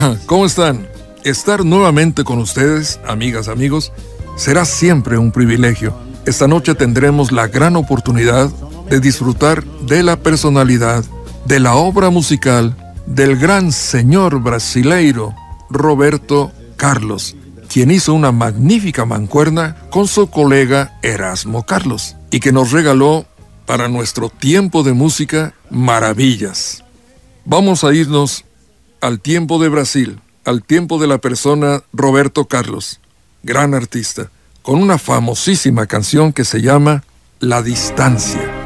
¿Cómo están? Estar nuevamente con ustedes, amigas, amigos, será siempre un privilegio. Esta noche tendremos la gran oportunidad de disfrutar de la personalidad, de la obra musical del gran señor brasileiro Roberto Carlos, quien hizo una magnífica mancuerna con su colega Erasmo Carlos y que nos regaló para nuestro tiempo de música maravillas. Vamos a irnos al tiempo de Brasil, al tiempo de la persona Roberto Carlos, gran artista, con una famosísima canción que se llama La Distancia.